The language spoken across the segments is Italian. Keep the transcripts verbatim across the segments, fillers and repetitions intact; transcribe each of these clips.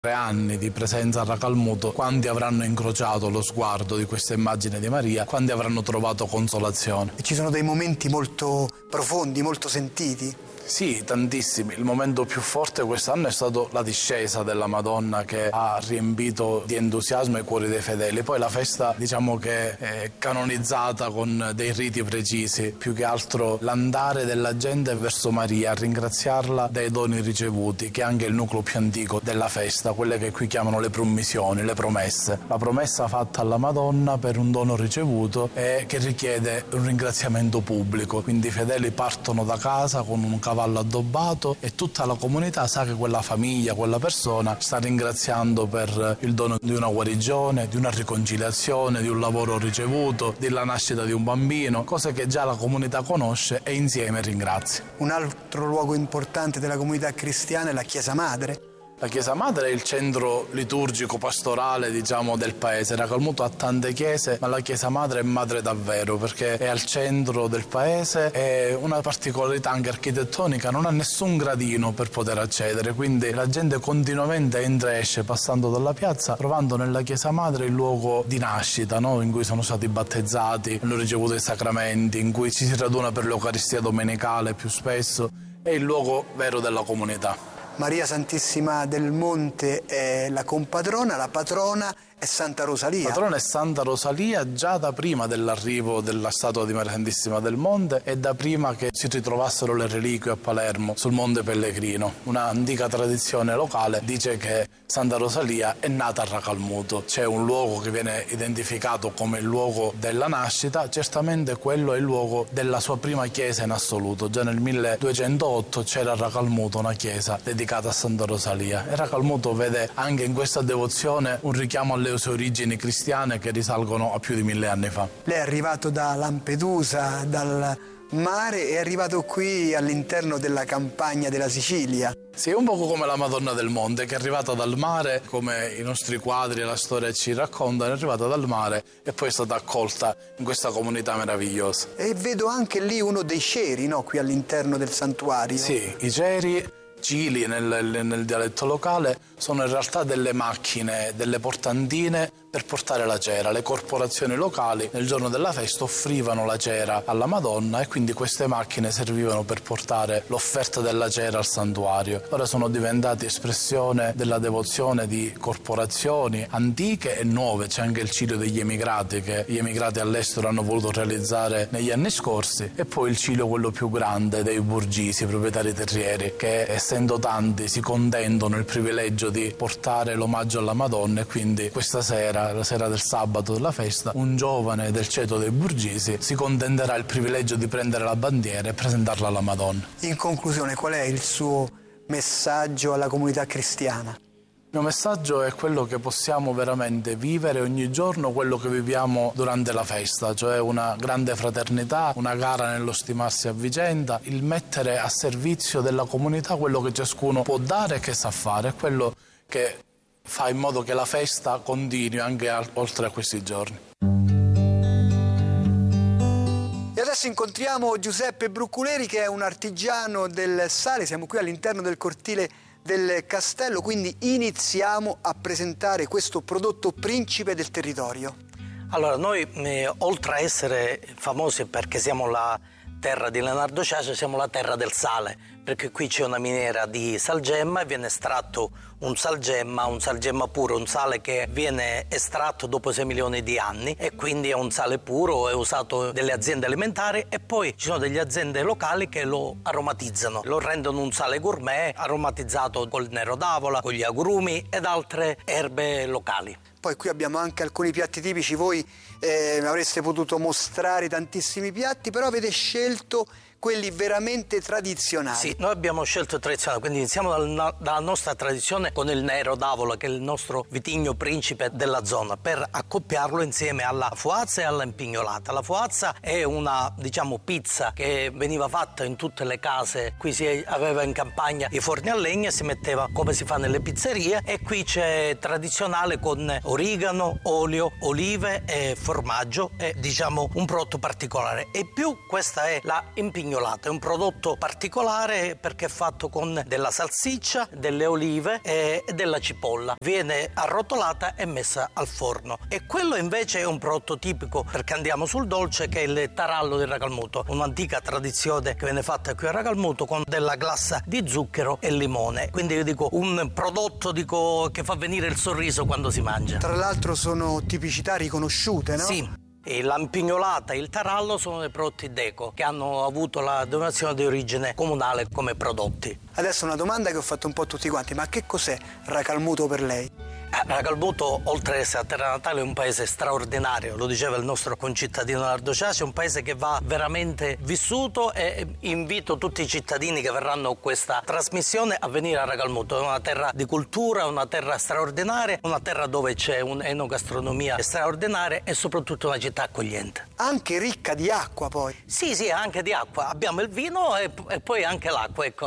Tre anni di presenza a Racalmuto, quanti avranno incrociato lo sguardo di questa immagine di Maria, quanti avranno trovato consolazione. E ci sono dei momenti molto profondi, molto sentiti? Sì, tantissimi. Il momento più forte quest'anno è stato la discesa della Madonna, che ha riempito di entusiasmo i cuori dei fedeli. Poi la festa, diciamo che è canonizzata con dei riti precisi, più che altro l'andare della gente verso Maria a ringraziarla dei doni ricevuti, che è anche il nucleo più antico della festa, quelle che qui chiamano le promissioni, le promesse. La promessa fatta alla Madonna per un dono ricevuto e che richiede un ringraziamento pubblico. Quindi i fedeli partono da casa con un cavallo addobbato e tutta la comunità sa che quella famiglia, quella persona sta ringraziando per il dono di una guarigione, di una riconciliazione, di un lavoro ricevuto, della nascita di un bambino, cose che già la comunità conosce e insieme ringrazia. Un altro luogo importante della comunità cristiana è la Chiesa Madre. La Chiesa Madre è il centro liturgico pastorale, diciamo, del paese. Racalmuto ha tante chiese, ma la Chiesa Madre è madre davvero, perché è al centro del paese, è una particolarità anche architettonica, non ha nessun gradino per poter accedere, quindi la gente continuamente entra e esce passando dalla piazza, trovando nella Chiesa Madre il luogo di nascita, no? In cui sono stati battezzati, hanno ricevuto i sacramenti, in cui ci si raduna per l'Eucaristia domenicale più spesso, è il luogo vero della comunità. Maria Santissima del Monte è la compatrona, la patrona è Santa Rosalia. La patrona è Santa Rosalia già da prima dell'arrivo della statua di Maria Santissima del Monte e da prima che si ritrovassero le reliquie a Palermo sul Monte Pellegrino. Un'antica tradizione locale dice che Santa Rosalia è nata a Racalmuto. C'è un luogo che viene identificato come il luogo della nascita, certamente quello è il luogo della sua prima chiesa in assoluto. Già nel milleduecentootto c'era a Racalmuto una chiesa dedicata a Santa Rosalia e Racalmuto vede anche in questa devozione un richiamo alle sue origini cristiane che risalgono a più di mille anni fa. Lei è arrivato da Lampedusa, dal mare, è arrivato qui all'interno della campagna della Sicilia. Sì, è un po' come la Madonna del Monte, che è arrivata dal mare, come i nostri quadri e la storia ci raccontano, è arrivata dal mare e poi è stata accolta in questa comunità meravigliosa. E vedo anche lì uno dei ceri, no? Qui all'interno del santuario. Sì, i ceri, cili nel, nel dialetto locale, sono in realtà delle macchine, delle portantine per portare la cera. Le corporazioni locali nel giorno della festa offrivano la cera alla Madonna e quindi queste macchine servivano per portare l'offerta della cera al santuario. Ora sono diventate espressione della devozione di corporazioni antiche e nuove. C'è anche il ciglio degli emigrati che gli emigrati all'estero hanno voluto realizzare negli anni scorsi e poi il ciglio quello più grande dei burgisi, proprietari terrieri, che essendo tanti si contendono il privilegio di portare l'omaggio alla Madonna e quindi questa sera, la sera del sabato della festa, un giovane del ceto dei Burgisi si contenderà il privilegio di prendere la bandiera e presentarla alla Madonna. In conclusione, qual è il suo messaggio alla comunità cristiana? Il mio messaggio è quello che possiamo veramente vivere ogni giorno, quello che viviamo durante la festa, cioè una grande fraternità, una gara nello stimarsi a vicenda, il mettere a servizio della comunità quello che ciascuno può dare e che sa fare, è quello che fa in modo che la festa continui anche a, oltre a questi giorni. E adesso incontriamo Giuseppe Brucculeri, che è un artigiano del sale. Siamo qui all'interno del cortile del castello, quindi iniziamo a presentare questo prodotto principe del territorio. Allora, noi eh, oltre a essere famosi perché siamo la terra di Leonardo Ciascia, siamo la terra del sale, perché qui c'è una miniera di salgemma e viene estratto un salgemma, un salgemma puro, un sale che viene estratto dopo sei milioni di anni e quindi è un sale puro, è usato dalle aziende alimentari e poi ci sono delle aziende locali che lo aromatizzano, lo rendono un sale gourmet aromatizzato col nero d'avola, con gli agrumi ed altre erbe locali. Poi qui abbiamo anche alcuni piatti tipici, voi eh, avreste potuto mostrare tantissimi piatti, però avete scelto quelli veramente tradizionali. Sì, noi abbiamo scelto tradizionale, quindi iniziamo dal, dalla nostra tradizione con il nero d'avola, che è il nostro vitigno principe della zona, per accoppiarlo insieme alla foazza e alla impignolata. La foazza è una, diciamo, pizza che veniva fatta in tutte le case, qui si aveva in campagna i forni a legna, si metteva come si fa nelle pizzerie e qui c'è tradizionale con origano, olio, olive e formaggio, è diciamo un prodotto particolare. E più questa è la impignolata. pignolata. È un prodotto particolare perché è fatto con della salsiccia, delle olive e della cipolla. Viene arrotolata e messa al forno. E quello invece è un prodotto tipico, perché andiamo sul dolce, che è il tarallo di Racalmuto, un'antica tradizione che viene fatta qui a Racalmuto con della glassa di zucchero e limone. Quindi io dico un prodotto dico, che fa venire il sorriso quando si mangia. Tra l'altro sono tipicità riconosciute, no? Sì. E la pignolata e il tarallo sono dei prodotti Deco che hanno avuto la denominazione di origine comunale come prodotti. Adesso una domanda che ho fatto un po' a tutti quanti, ma che cos'è Racalmuto per lei? Racalmuto, oltre ad essere a terra natale, è un paese straordinario, lo diceva il nostro concittadino Leonardo Ciascia, è un paese che va veramente vissuto, e invito tutti i cittadini che verranno a questa trasmissione a venire a Racalmuto. È una terra di cultura, una terra straordinaria, una terra dove c'è un'enogastronomia straordinaria e soprattutto una città accogliente. Anche ricca di acqua poi. Sì, sì, anche di acqua. Abbiamo il vino e, e poi anche l'acqua, ecco.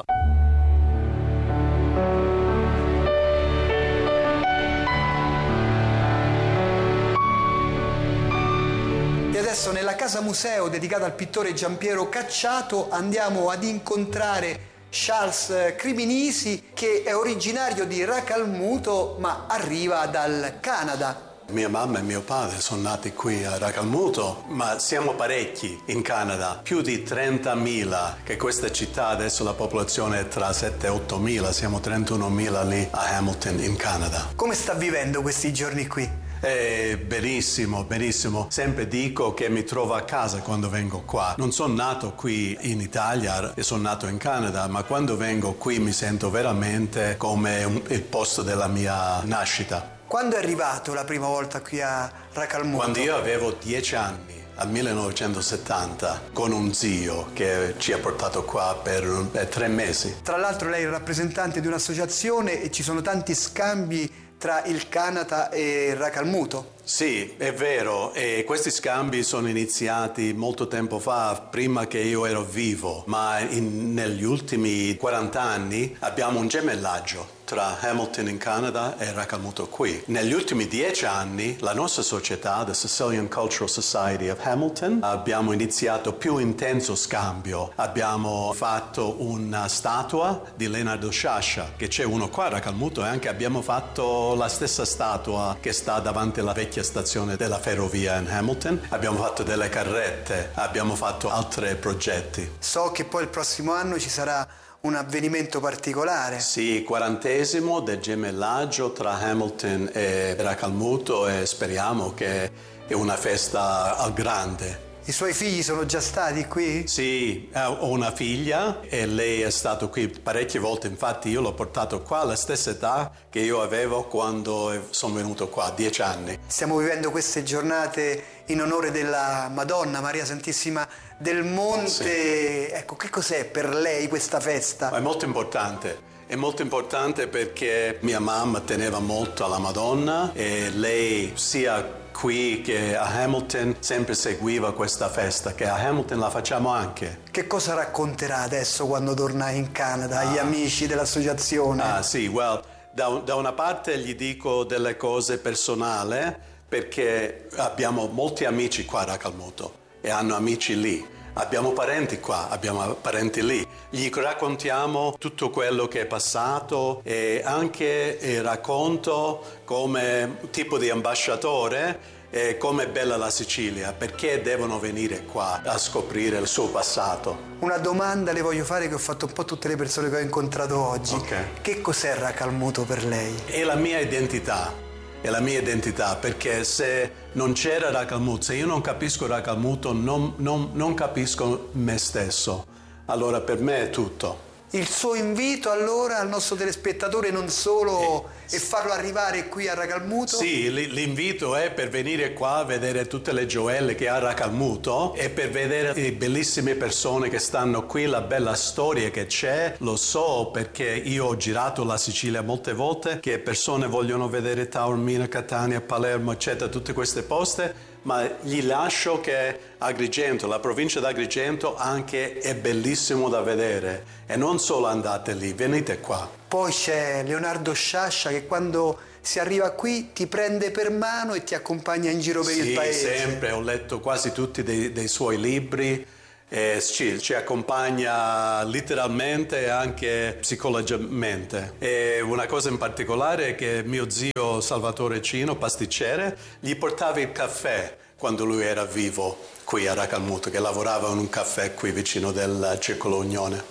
E adesso nella casa museo dedicata al pittore Giampiero Cacciato andiamo ad incontrare Charles Criminisi, che è originario di Racalmuto ma arriva dal Canada. Mia mamma e mio padre sono nati qui a Racalmuto, ma siamo parecchi in Canada, più di trentamila, che questa città adesso la popolazione è tra sette e ottomila, siamo trentunomila lì a Hamilton in Canada. Come sta vivendo questi giorni qui? Eh, benissimo, benissimo. Sempre dico che mi trovo a casa quando vengo qua. Non sono nato qui in Italia e sono nato in Canada, ma quando vengo qui mi sento veramente come un, il posto della mia nascita. Quando è arrivato la prima volta qui a Racalmuto? Quando io avevo dieci anni, al millenovecentosettanta, con un zio che ci ha portato qua per, per tre mesi. Tra l'altro lei è il rappresentante di un'associazione e ci sono tanti scambi tra il Canada e Racalmuto. Sì, è vero, e questi scambi sono iniziati molto tempo fa, prima che io ero vivo, ma in, negli ultimi quaranta anni abbiamo un gemellaggio tra Hamilton in Canada e Racalmuto qui. Negli ultimi dieci anni la nostra società, the Sicilian Cultural Society of Hamilton, abbiamo iniziato più intenso scambio. Abbiamo fatto una statua di Leonardo Sciascia, che c'è uno qua a Racalmuto, e anche abbiamo fatto la stessa statua che sta davanti alla vecchia stazione della ferrovia in Hamilton. Abbiamo fatto delle carrette, abbiamo fatto altri progetti. So che poi il prossimo anno ci sarà un avvenimento particolare. Sì, quarantesimo del gemellaggio tra Hamilton e Racalmuto, e speriamo che è una festa al grande. I suoi figli sono già stati qui? Sì, ho una figlia e lei è stata qui parecchie volte, infatti io l'ho portato qua alla stessa età che io avevo quando sono venuto qua, dieci anni. Stiamo vivendo queste giornate in onore della Madonna Maria Santissima del Monte. Sì. Ecco, che cos'è per lei questa festa? È molto importante. È molto importante perché mia mamma teneva molto alla Madonna e lei sia qui che a Hamilton sempre seguiva questa festa, che a Hamilton la facciamo anche. Che cosa racconterà adesso quando torna in Canada agli ah. amici dell'associazione? Ah sì, well, da, da una parte gli dico delle cose personali perché abbiamo molti amici qua a Racalmuto e hanno amici lì. Abbiamo parenti qua, abbiamo parenti lì. Gli raccontiamo tutto quello che è passato e anche eh, racconto come tipo di ambasciatore e come è bella la Sicilia, perché devono venire qua a scoprire il suo passato. Una domanda le voglio fare che ho fatto un po' a tutte le persone che ho incontrato oggi. Okay. Che cos'è Racalmuto per lei? È la mia identità. È la mia identità, perché se non c'era Racalmuto, se io non capisco Racalmuto, non, non, non capisco me stesso. Allora per me è tutto. Il suo invito allora al nostro telespettatore non solo eh, è farlo arrivare qui a Racalmuto? Sì, l'invito è per venire qua a vedere tutte le gioelle che ha Racalmuto e per vedere le bellissime persone che stanno qui, la bella storia che c'è. Lo so perché io ho girato la Sicilia molte volte, che persone vogliono vedere Taormina, Catania, Palermo, eccetera, tutte queste poste. Ma gli lascio che Agrigento, la provincia di Agrigento anche è bellissimo da vedere e non solo andate lì, venite qua. Poi c'è Leonardo Sciascia che quando si arriva qui ti prende per mano e ti accompagna in giro per sì, il paese. Sì, sempre, ho letto quasi tutti dei, dei suoi libri e ci, ci accompagna letteralmente e anche psicologicamente. E una cosa in particolare è che mio zio Salvatore Cino, pasticcere, gli portava il caffè quando lui era vivo qui a Racalmuto, che lavorava in un caffè qui vicino del Circolo Unione.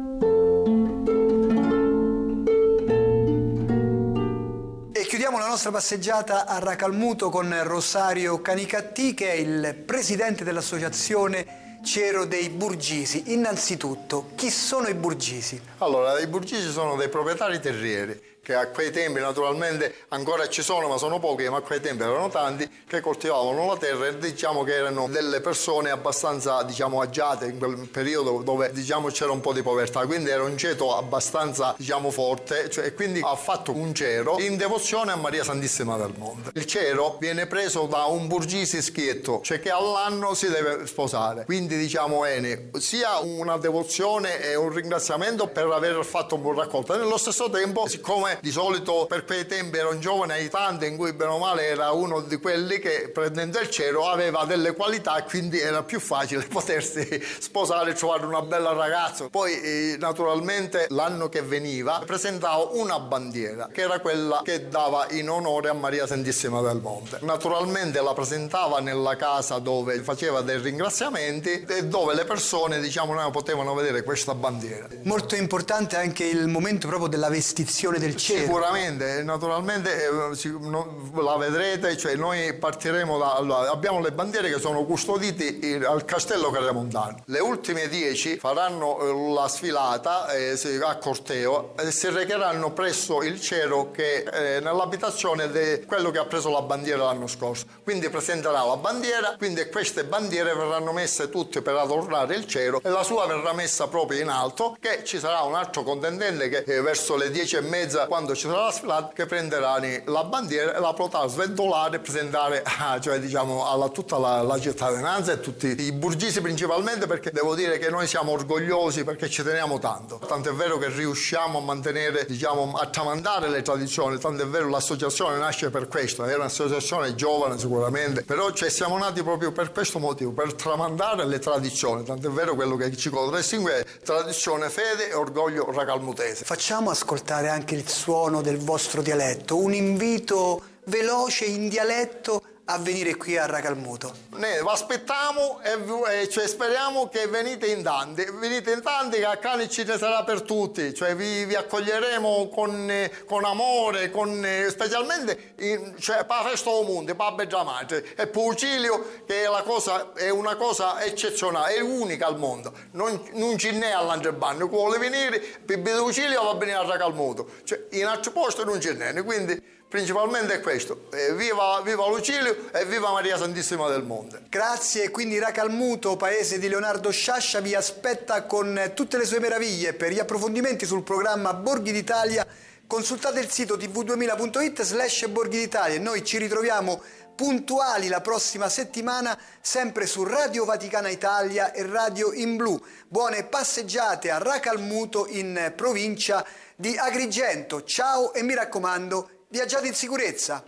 Chiudiamo la nostra passeggiata a Racalmuto con Rosario Canicatti, che è il presidente dell'associazione Cero dei Burgisi. Innanzitutto, chi sono i Burgisi? Allora, i Burgisi sono dei proprietari terrieri che a quei tempi naturalmente ancora ci sono, ma sono pochi, ma a quei tempi erano tanti, che coltivavano la terra e diciamo che erano delle persone abbastanza, diciamo, agiate in quel periodo dove, diciamo, c'era un po' di povertà, quindi era un ceto abbastanza, diciamo, forte, cioè, e quindi ha fatto un cero in devozione a Maria Santissima del Monte. Il cero viene preso da un Burgisi schietto, cioè che all'anno si deve sposare, quindi diciamo è sia una devozione e un ringraziamento per aver fatto un buon raccolto. Nello stesso tempo, siccome di solito per quei tempi era un giovane aiutante in cui bene o male era uno di quelli che prendendo il cero aveva delle qualità e quindi era più facile potersi sposare e trovare una bella ragazza. Poi eh, naturalmente l'anno che veniva presentava una bandiera che era quella che dava in onore a Maria Santissima del Monte. Naturalmente la presentava nella casa dove faceva dei ringraziamenti e dove le persone, diciamo, non potevano vedere questa bandiera. Molto importante anche il momento proprio della vestizione del cero. Sicuramente, naturalmente eh, la vedrete, cioè noi partiremo da, allora, abbiamo le bandiere che sono custodite al Castello Carremontano. Le ultime dieci faranno eh, la sfilata eh, a corteo e si recheranno presso il cero che è nell'abitazione di quello che ha preso la bandiera l'anno scorso. Quindi presenterà la bandiera, quindi queste bandiere verranno messe tutte per adornare il cero e la sua verrà messa proprio in alto, che ci sarà un altro contendente che eh, verso le dieci e mezza, quando ci sarà la sfilata, che prenderà la bandiera e la potrà sventolare e presentare ah, cioè, diciamo, alla tutta la, la cittadinanza e tutti i burgisi principalmente, perché devo dire che noi siamo orgogliosi perché ci teniamo tanto. Tanto è vero che riusciamo a mantenere, diciamo, a tramandare le tradizioni, tanto è vero l'associazione nasce per questo, è un'associazione giovane sicuramente, però cioè, siamo nati proprio per questo motivo, per tramandare le tradizioni, tanto è vero quello che ci contraddistingue è tradizione, fede e orgoglio racalmutese. Facciamo ascoltare anche il suono del vostro dialetto, un invito veloce in dialetto a venire qui a Racalmuto. Ne vi aspettiamo e, e cioè, speriamo che venite in tanti, venite in tanti, che a Cani ci ne sarà per tutti, cioè vi, vi accoglieremo con, eh, con amore, con, eh, specialmente in, cioè, per la festa del mondo, per Beggiamaggi e Pucilio, che è, la cosa, è una cosa eccezionale, è unica al mondo, non, non ce n'è all'Angiobanno, vuole venire, per Pucilio va a venire a Racalmuto, cioè, in altri posti non ce n'è, quindi principalmente è questo. Eh, viva, viva Lucilio e viva Maria Santissima del Monte. Grazie, quindi Racalmuto, paese di Leonardo Sciascia, vi aspetta con tutte le sue meraviglie. Per gli approfondimenti sul programma Borghi d'Italia consultate il sito t v duemila punto it slash Borghi d'Italia e noi ci ritroviamo puntuali la prossima settimana sempre su Radio Vaticana Italia e Radio in Blu. Buone passeggiate a Racalmuto in provincia di Agrigento. Ciao e mi raccomando, viaggiate in sicurezza.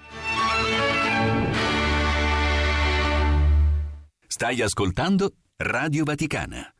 Stai ascoltando Radio Vaticana.